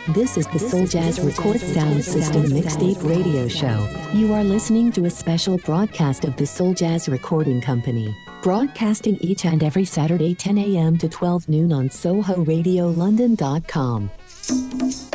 This is the Soul Jazz Record Sound System Mixtape Radio Show. You are listening to a special broadcast of the Soul Jazz Recording Company, broadcasting each and every Saturday 10 a.m. to 12 noon on SohoRadioLondon.com.